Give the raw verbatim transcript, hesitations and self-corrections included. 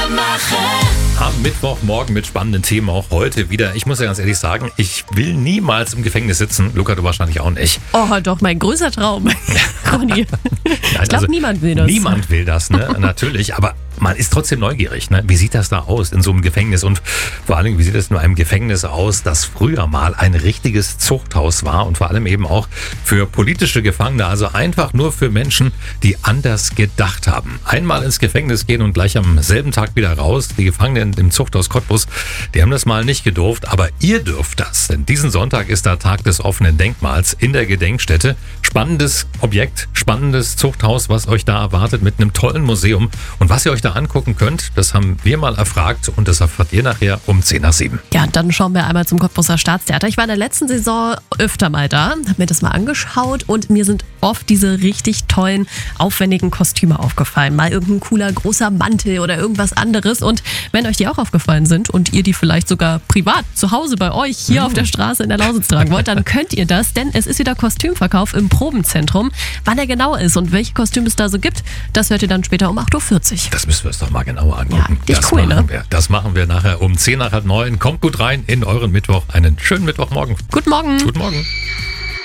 Am Mittwochmorgen mit spannenden Themen auch heute wieder. Ich muss ja ganz ehrlich sagen, ich will niemals im Gefängnis sitzen. Luca, du wahrscheinlich auch nicht. Oh, doch, mein größter Traum. Conny. Ich glaube, also, niemand will das. Niemand will das, ne? Natürlich. Aber man ist trotzdem neugierig, ne? Wie sieht das da aus in so einem Gefängnis? Und vor allem, wie sieht es in einem Gefängnis aus, das früher mal ein richtiges Zuchthaus war und vor allem eben auch für politische Gefangene, also einfach nur für Menschen, die anders gedacht haben. Einmal ins Gefängnis gehen und gleich am selben Tag wieder raus. Die Gefangenen im Zuchthaus Cottbus, die haben das mal nicht gedurft, aber ihr dürft das. Denn diesen Sonntag ist der Tag des offenen Denkmals in der Gedenkstätte. Spannendes Objekt, spannendes Zuchthaus, was euch da erwartet mit einem tollen Museum. Und was ihr euch da angucken könnt, das haben wir mal erfragt und das erfahrt ihr nachher um zehn nach sieben. Ja, dann schauen wir einmal zum Cottbuser Staatstheater. Ich war in der letzten Saison öfter mal da, habe mir das mal angeschaut und mir sind oft diese richtig tollen, aufwendigen Kostüme aufgefallen. Mal irgendein cooler, großer Mantel oder irgendwas anderes. Und wenn euch die auch aufgefallen sind und ihr die vielleicht sogar privat zu Hause bei euch hier auf der Straße in der Lausitz tragen wollt, dann könnt ihr das, denn es ist wieder Kostümverkauf im Probenzentrum. Wann er genau ist und welche Kostüme es da so gibt, das hört ihr dann später um acht Uhr vierzig. Das müssen wir uns doch mal genauer angucken. Ja, das, cool, machen ne? wir. das machen wir nachher um zehn nach halb neun. Kommt gut rein in euren Mittwoch. Einen schönen Mittwochmorgen. Guten Morgen. Guten Morgen.